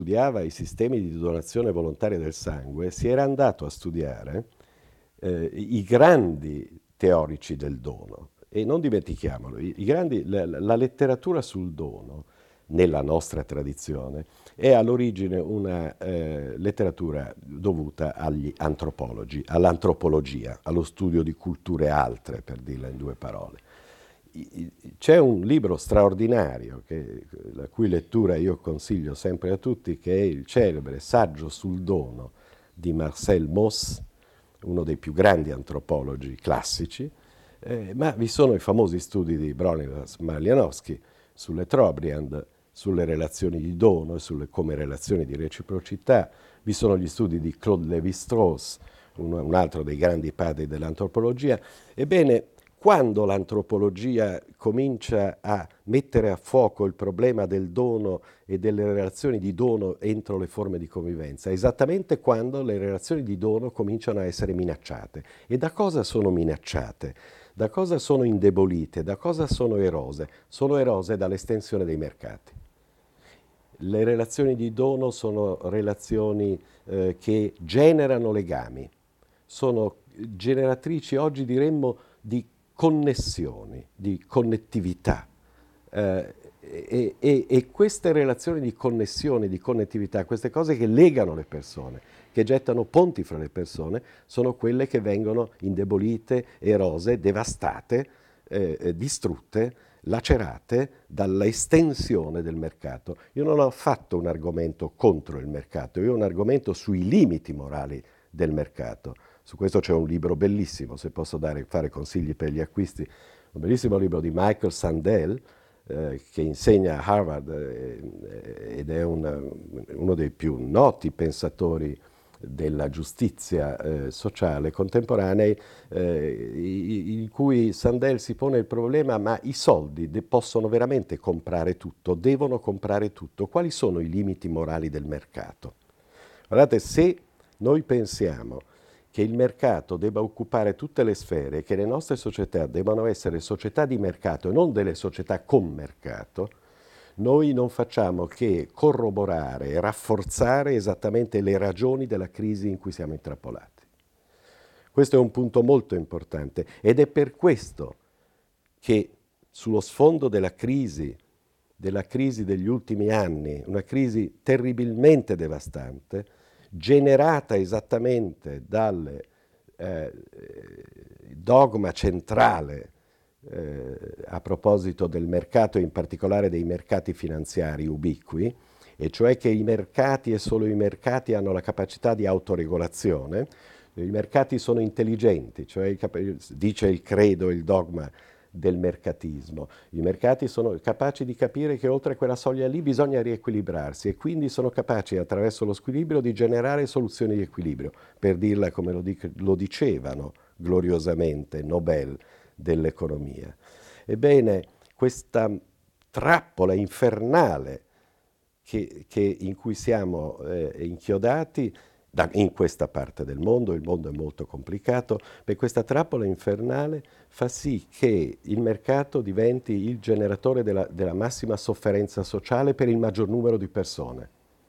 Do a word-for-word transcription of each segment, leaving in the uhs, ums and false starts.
studiava i sistemi di donazione volontaria del sangue, si era andato a studiare eh, i grandi teorici del dono. E non dimentichiamolo, i, i grandi, la, la letteratura sul dono, nella nostra tradizione, è all'origine una eh, letteratura dovuta agli antropologi, all'antropologia, allo studio di culture altre, per dirla in due parole. C'è un libro straordinario, che, la cui lettura io consiglio sempre a tutti, che è il celebre Saggio sul dono di Marcel Mauss, uno dei più grandi antropologi classici, eh, ma vi sono i famosi studi di Bronislaw Malinowski sulle Trobriand, sulle relazioni di dono e sulle come relazioni di reciprocità, vi sono gli studi di Claude Lévi-Strauss, un, un altro dei grandi padri dell'antropologia. Ebbene, quando l'antropologia comincia a mettere a fuoco il problema del dono e delle relazioni di dono entro le forme di convivenza, esattamente quando le relazioni di dono cominciano a essere minacciate. E da cosa sono minacciate? Da cosa sono indebolite? Da cosa sono erose? Sono erose dall'estensione dei mercati. Le relazioni di dono sono relazioni eh, che generano legami, sono generatrici, oggi diremmo, di connessioni, di connettività. Eh, e, e, e queste relazioni di connessione, di connettività, queste cose che legano le persone, che gettano ponti fra le persone, sono quelle che vengono indebolite, erose, devastate, eh, eh, distrutte, lacerate dall'estensione del mercato. Io non ho fatto un argomento contro il mercato, io ho un argomento sui limiti morali del mercato. Su questo c'è un libro bellissimo, se posso dare, fare consigli per gli acquisti, un bellissimo libro di Michael Sandel, eh, che insegna a Harvard eh, ed è una, uno dei più noti pensatori della giustizia eh, sociale contemporanei, eh, in cui Sandel si pone il problema: ma i soldi de- possono veramente comprare tutto? Devono comprare tutto? Quali sono i limiti morali del mercato? Guardate, se noi pensiamo che il mercato debba occupare tutte le sfere, che le nostre società debbano essere società di mercato e non delle società con mercato, noi non facciamo che corroborare e rafforzare esattamente le ragioni della crisi in cui siamo intrappolati. Questo è un punto molto importante ed è per questo che sullo sfondo della crisi, della crisi degli ultimi anni, una crisi terribilmente devastante, generata esattamente dal eh, dogma centrale eh, a proposito del mercato e in particolare dei mercati finanziari ubiqui, e cioè che i mercati e solo i mercati hanno la capacità di autoregolazione. I mercati sono intelligenti, cioè dice il credo, il dogma del mercatismo. I mercati sono capaci di capire che oltre quella soglia lì bisogna riequilibrarsi e quindi sono capaci attraverso lo squilibrio di generare soluzioni di equilibrio, per dirla come lo, dic- lo dicevano gloriosamente Nobel dell'economia. Ebbene, questa trappola infernale che, che in cui siamo eh, inchiodati da, in questa parte del mondo, il mondo è molto complicato, per questa trappola infernale fa sì che il mercato diventi il generatore della, della massima sofferenza sociale per il maggior numero di persone.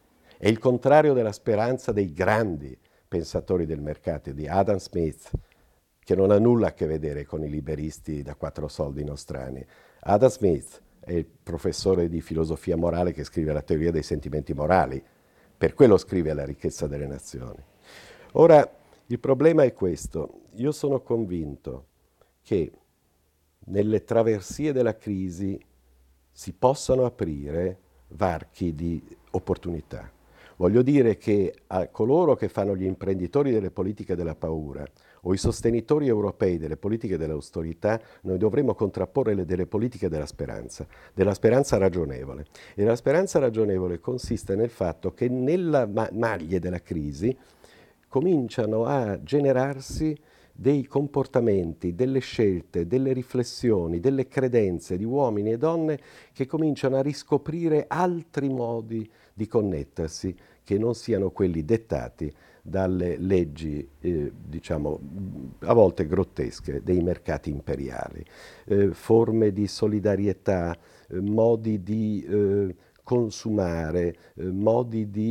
È il contrario della speranza dei grandi pensatori del mercato, di Adam Smith, che non ha nulla a che vedere con i liberisti da quattro soldi nostrani. Adam Smith è il professore di filosofia morale che scrive la teoria dei sentimenti morali, per quello scrive La ricchezza delle nazioni. Ora, il problema è questo. Io sono convinto che nelle traversie della crisi si possano aprire varchi di opportunità. Voglio dire che a coloro che fanno gli imprenditori delle politiche della paura o i sostenitori europei delle politiche dell'austerità, noi dovremmo contrapporre le delle politiche della speranza, della speranza ragionevole. E la speranza ragionevole consiste nel fatto che nella ma- maglie della crisi cominciano a generarsi dei comportamenti, delle scelte, delle riflessioni, delle credenze di uomini e donne che cominciano a riscoprire altri modi di connettersi che non siano quelli dettati dalle leggi, eh, diciamo, a volte grottesche dei mercati imperiali, eh, forme di solidarietà, eh, modi di eh, consumare, eh, modi di